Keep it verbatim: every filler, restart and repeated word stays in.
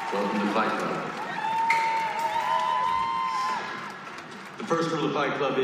Welcome to Fight Club. The first rule of Fight Club is